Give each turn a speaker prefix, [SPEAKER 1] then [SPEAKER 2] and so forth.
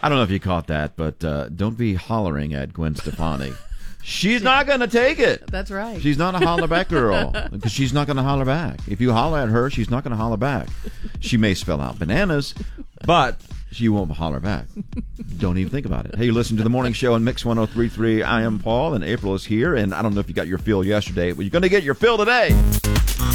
[SPEAKER 1] I don't know if you caught that, but don't be hollering at Gwen Stefani. She's not going to take it.
[SPEAKER 2] That's right.
[SPEAKER 1] She's not a holler back girl because she's not going to holler back. If you holler at her, she's not going to holler back. She may spell out bananas, but she won't holler back. Don't even think about it. Hey, you listen to the morning show on Mix 103.3. I am Paul, and April is here. And I don't know if you got your fill yesterday, but you're going to get your fill today.